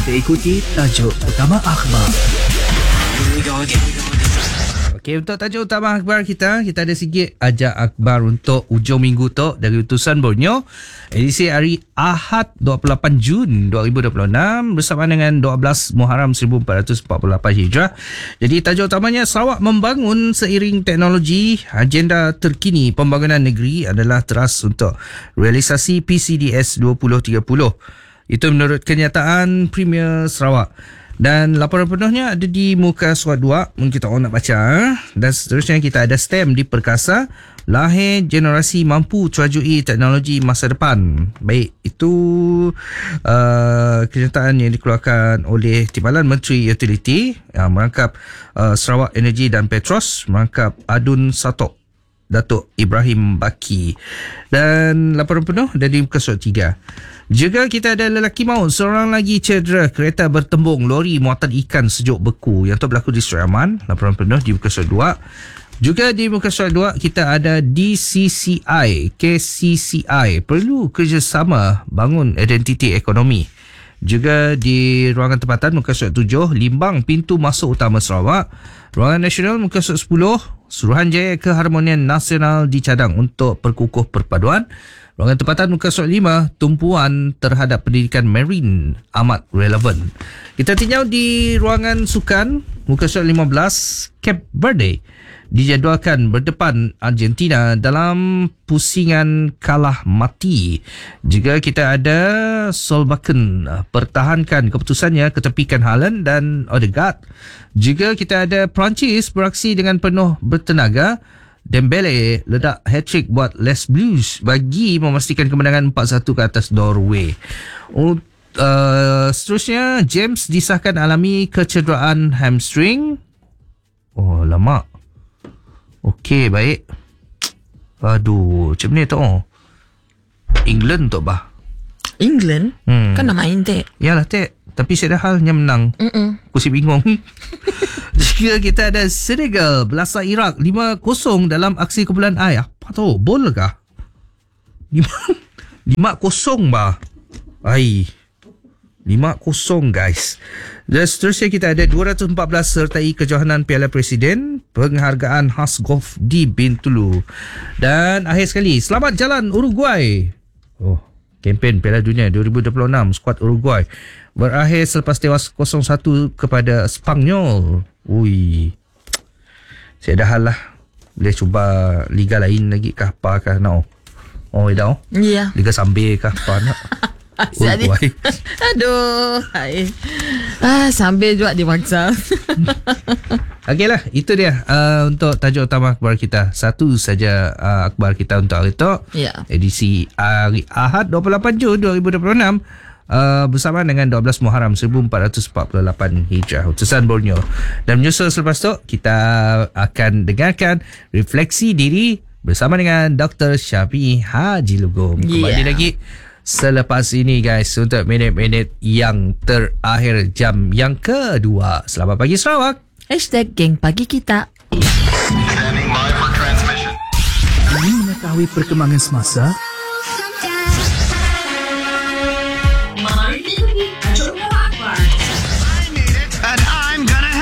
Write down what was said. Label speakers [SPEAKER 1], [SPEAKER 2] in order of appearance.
[SPEAKER 1] Kita ikuti tajuk utama akhbar. Okey, untuk tajuk utama akhbar kita ada sikit ajak akhbar untuk hujung minggu tu dari Utusan Borneo. Edisi hari Ahad 28 Jun 2026 bersama dengan 12 Muharram 1448 Hijrah. Jadi tajuk utamanya, Sarawak membangun seiring teknologi. Agenda terkini pembangunan negeri adalah teras untuk realisasi PCDS 2030. Itu menurut kenyataan Premier Sarawak. Dan laporan penuhnya ada di muka surat 2. Mungkin kita orang nak baca. Dan seterusnya kita ada STEM di Perkasa. Lahir generasi mampu terajui teknologi masa depan. Baik, itu kenyataan yang dikeluarkan oleh Timbalan Menteri Utility merangkap Sarawak Energy dan Petros, merangkap Adun Satok Datuk Ibrahim Baki. Dan laporan penuh dari muka surat 3. Juga kita ada lelaki maut, seorang lagi cedera, kereta bertembung lori muatan ikan sejuk beku. Yang tu berlaku di Serai Aman. Laporan penuh di muka surat 2. Juga di muka surat 2 kita ada DCCI, KCCI perlu kerjasama bangun identiti ekonomi. Juga di ruangan tempatan muka surat 7, Limbang pintu masuk utama Sarawak. Ruangan nasional muka surat 10, Suruhanjaya Keharmonian Nasional dicadang untuk perkukuh perpaduan. Ruangan tempatan muka surat 5, tumpuan terhadap pendidikan marine amat relevan. Kita tinjau di ruangan sukan muka surat 15, Cape Verde dijadualkan berdepan Argentina dalam pusingan kalah mati. Juga kita ada Solbakken pertahankan keputusannya ketepikan Haaland dan Odegaard. Juga kita ada Perancis beraksi dengan penuh bertenaga. Dembele ledak hat-trick buat Les Blues bagi memastikan kemenangan 4-1 ke atas Norway. Seterusnya, James disahkan alami kecederaan hamstring. Oh, lama. Okey, baik. Aduh, macam ni tu. England tu bah.
[SPEAKER 2] England? Kan nak main tek.
[SPEAKER 1] Yalah tek. Tapi saya dah halnya menang. Aku si bingung. Jika kita ada Senegal belasah Iraq 5-0 dalam aksi kumpulan air. Apa tu? Bol kah? 5-0 bah. Ai. 5-0 guys. Dan seterusnya kita ada 214 sertai kejohanan Piala Presiden, penghargaan khas golf di Bintulu. Dan akhir sekali, selamat jalan Uruguay. Oh, kempen Piala Dunia 2026 skuad Uruguay berakhir selepas tewas 0-1 kepada Spanyol. Ui. Saya dah hal lah. Boleh cuba liga lain lagi kah apa kah nak? Oh, dah.
[SPEAKER 2] Ya.
[SPEAKER 1] Liga sambil kah apa nak? Uruguay.
[SPEAKER 2] Aduh. Sambil juga dipaksa.
[SPEAKER 1] Okeylah, itu dia untuk tajuk utama akhbar kita. Satu saja akhbar kita untuk hari itu.
[SPEAKER 2] Ya.
[SPEAKER 1] Edisi hari Ahad 28 Jun 2026 bersama dengan 12 Muharram 1448 Hijrah Utusan Borneo. Dan menyusul selepas tu kita akan dengarkan refleksi diri bersama dengan Dr. Syafiee Haji Lugum. Kembali lagi selepas ini guys untuk minit-minit yang terakhir jam yang kedua. Selamat pagi Sarawak.
[SPEAKER 2] #Geng Pagi Kita.
[SPEAKER 1] Ingin mengetahui perkembangan semasa,